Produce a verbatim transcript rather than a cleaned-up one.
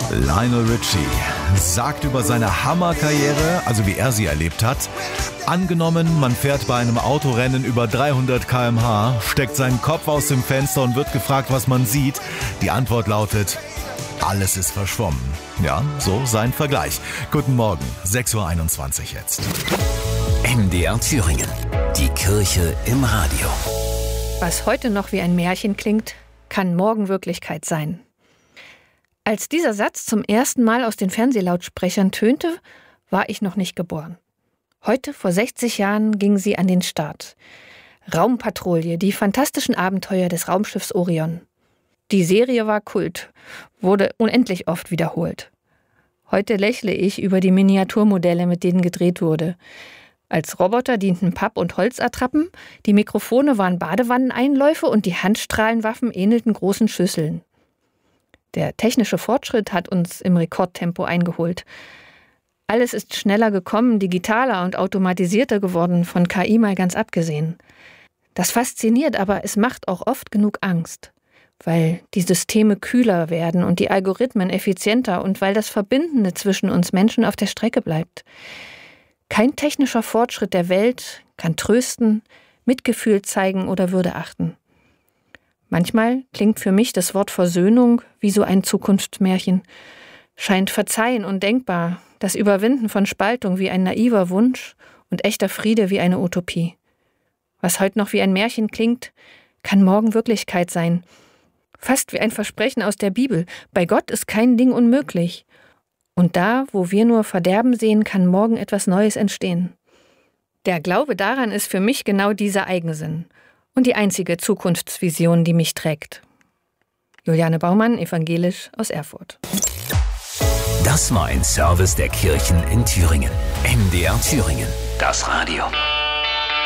Lionel Richie sagt über seine Hammerkarriere, also wie er sie erlebt hat: Angenommen, man fährt bei einem Autorennen über dreihundert Kilometer pro Stunde, steckt seinen Kopf aus dem Fenster und wird gefragt, was man sieht. Die Antwort lautet: alles ist verschwommen. Ja, so sein Vergleich. Guten Morgen, sechs Uhr einundzwanzig jetzt. M D R Thüringen, die Kirche im Radio. Was heute noch wie ein Märchen klingt, kann morgen Wirklichkeit sein. Als dieser Satz zum ersten Mal aus den Fernsehlautsprechern tönte, war ich noch nicht geboren. Heute, vor sechzig Jahren, ging sie an den Start. Raumpatrouille, die fantastischen Abenteuer des Raumschiffs Orion. Die Serie war Kult, wurde unendlich oft wiederholt. Heute lächle ich über die Miniaturmodelle, mit denen gedreht wurde. Als Roboter dienten Papp- und Holzattrappen, die Mikrofone waren Badewanneneinläufe und die Handstrahlenwaffen ähnelten großen Schüsseln. Der technische Fortschritt hat uns im Rekordtempo eingeholt. Alles ist schneller gekommen, digitaler und automatisierter geworden, von K I mal ganz abgesehen. Das fasziniert, aber es macht auch oft genug Angst, weil die Systeme kühler werden und die Algorithmen effizienter und weil das Verbindende zwischen uns Menschen auf der Strecke bleibt. Kein technischer Fortschritt der Welt kann trösten, Mitgefühl zeigen oder Würde achten. Manchmal klingt für mich das Wort Versöhnung wie so ein Zukunftsmärchen, scheint Verzeihen undenkbar, das Überwinden von Spaltung wie ein naiver Wunsch und echter Friede wie eine Utopie. Was heute noch wie ein Märchen klingt, kann morgen Wirklichkeit sein. Fast wie ein Versprechen aus der Bibel. Bei Gott ist kein Ding unmöglich. Und da, wo wir nur Verderben sehen, kann morgen etwas Neues entstehen. Der Glaube daran ist für mich genau dieser Eigensinn und die einzige Zukunftsvision, die mich trägt. Juliane Baumann, evangelisch aus Erfurt. Das war ein Service der Kirchen in Thüringen. M D R Thüringen, das Radio.